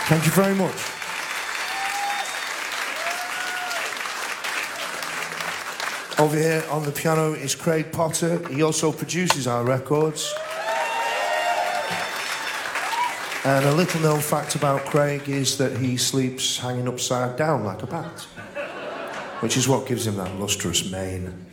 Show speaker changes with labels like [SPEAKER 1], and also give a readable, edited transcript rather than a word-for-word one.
[SPEAKER 1] Thank you very much. Over here on the piano is Craig Potter. He also produces our records. And a little known fact about Craig is that he sleeps hanging upside down like a bat, which is what gives him that lustrous mane.